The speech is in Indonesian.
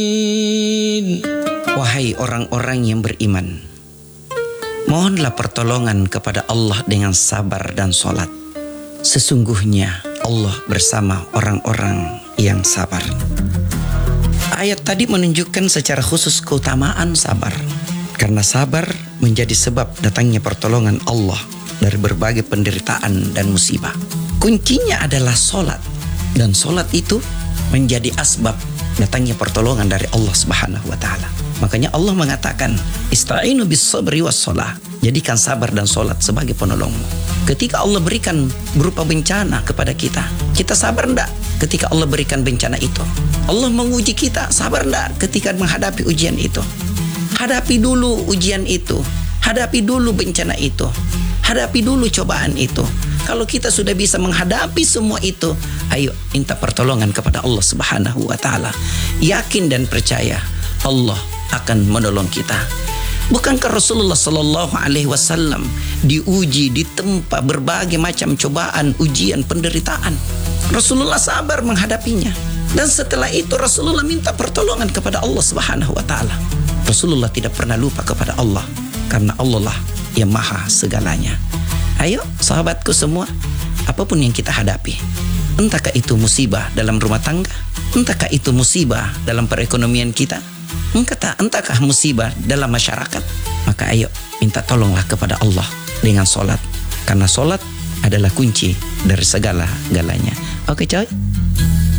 Wahai orang-orang yang beriman, mohonlah pertolongan kepada Allah dengan sabar dan sholat. Sesungguhnya Allah bersama orang-orang yang sabar. Ayat tadi menunjukkan secara khusus keutamaan sabar. Karena sabar menjadi sebab datangnya pertolongan Allah dari berbagai penderitaan dan musibah. Kuncinya adalah sholat. Dan sholat itu menjadi asbab datangnya pertolongan dari Allah Subhanahu wa Ta'ala. Makanya Allah mengatakan, Ista'inu bis sabri was sholah. Jadikan sabar dan sholat sebagai penolongmu. Ketika Allah berikan berupa bencana kepada kita, kita sabar enggak ketika Allah berikan bencana itu? Allah menguji kita, sabar enggak ketika menghadapi ujian itu? Hadapi dulu ujian itu. Hadapi dulu bencana itu. Hadapi dulu cobaan itu. Kalau kita sudah bisa menghadapi semua itu, ayo minta pertolongan kepada Allah Subhanahu wa Ta'ala. Yakin dan percaya Allah akan menolong kita. Bukankah Rasulullah Sallallahu Alaihi Wasallam diuji, ditempa berbagai macam cobaan, ujian, penderitaan? Rasulullah sabar menghadapinya. Dan setelah itu Rasulullah minta pertolongan kepada Allah Subhanahu wa Ta'ala. Rasulullah tidak pernah lupa kepada Allah, karena Allah lah yang maha segalanya. Ayo sahabatku semua, apapun yang kita hadapi, entahkah itu musibah dalam rumah tangga, entahkah itu musibah dalam perekonomian kita, entahkah musibah dalam masyarakat, maka ayo minta tolonglah kepada Allah dengan sholat. Karena sholat adalah kunci dari segala-galanya. Oke coy?